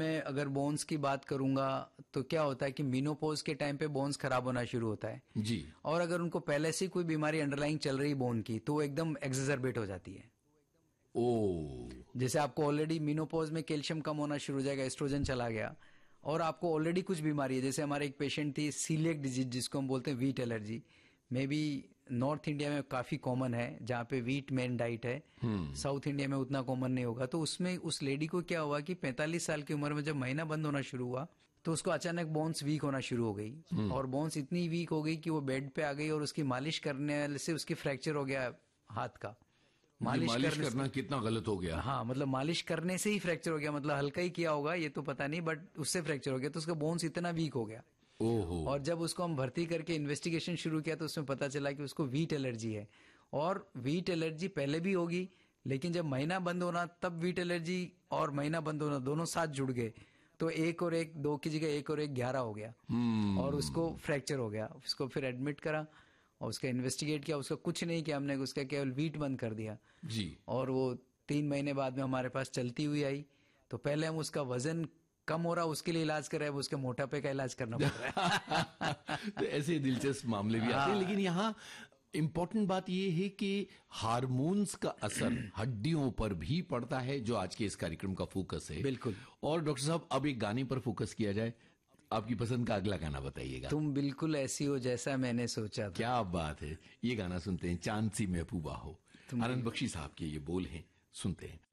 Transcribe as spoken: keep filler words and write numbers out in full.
मैं अगर बोन्स की बात करूंगा तो क्या होता है कि मेनोपॉज के टाइम पे बोन्स खराब होना शुरू होता है जी। और अगर उनको पहले से कोई बीमारी अंडरलाइंग चल रही बोन की तो वो एकदम एक्सजर्बेट हो जाती है। ओ, जैसे आपको ऑलरेडी मेनोपॉज में कैल्शियम कम होना शुरू हो जाएगा, एस्ट्रोजन चला गया और आपको ऑलरेडी कुछ बीमारी है। जैसे हमारे एक पेशेंट थी सीलिएक डिजीज जिसको हम बोलते हैं wheat allergy, may be north India में काफी कॉमन है जहाँ पे व्हीट मेन डाइट है, साउथ इंडिया में उतना कॉमन नहीं होगा। तो उसमें उस लेडी को क्या हुआ कि पैंतालीस साल की उम्र में जब महीना बंद होना शुरू हुआ तो उसको अचानक बोन्स वीक होना शुरू हो गई और बोन्स इतनी वीक हो गई कि वो बेड पे आ गई और उसकी मालिश करने से उसकी फ्रैक्चर हो गया हाथ का। मालिश, मालिश करना कितना गलत हो गया। हाँ, मतलब मालिश करने से ही फ्रैक्चर हो गया, मतलब हल्का ही किया होगा ये तो पता नहीं, बट उससे फ्रैक्चर हो गया तो उसका बोन्स इतना वीक हो गया। ओहो। और जब उसको हम भर्ती करके इन्वेस्टिगेशन शुरू किया तो उसमें पता चला कि उसको व्हीट एलर्जी है। और व्हीट एलर्जी पहले भी होगी लेकिन जब महीना बंद होना तब व्हीट एलर्जी और महीना बंद होना दोनों साथ जुड़ गए तो एक और एक दो की जगह एक और एक ग्यारह हो गया और उसको फ्रैक्चर हो गया। उसको फिर एडमिट करा और उसका इन्वेस्टिगेट किया, उसका कुछ नहीं किया हमने, उसका केवल व्हीट बंद कर दिया जी। और वो तीन महीने बाद में हमारे पास चलती हुई आई। तो पहले हम उसका वजन कम हो रहा उसके लिए इलाज कर रहे हैं, उसके मोटापे का इलाज करना पड़ रहा है। तो ऐसे दिलचस्प मामले भी आते हैं। लेकिन यहाँ इंपॉर्टेंट बात यह है कि हार्मोन्स का असर हड्डियों पर भी पड़ता है, जो आज के इस कार्यक्रम का फोकस है। बिल्कुल। और डॉक्टर साहब अब एक गाने पर फोकस किया जाए, आपकी पसंद का अगला गाना बताइएगा। तुम बिल्कुल ऐसी हो जैसा मैंने सोचा था। क्या बात है, ये गाना सुनते हैं। चांद सी महबूबा हो, आनंद बख्शी साहब के ये बोल हैं, सुनते हैं।